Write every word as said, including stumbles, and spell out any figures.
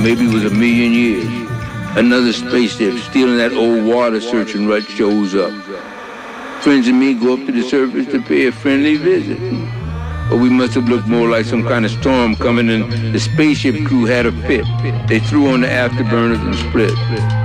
maybe it was a million years. Another spaceship stealing that old water searching rut shows up. Friends and me go up to the surface to pay a friendly visit. But we must have looked more like some kind of storm coming, and the spaceship crew had a fit. They threw on the afterburners and split.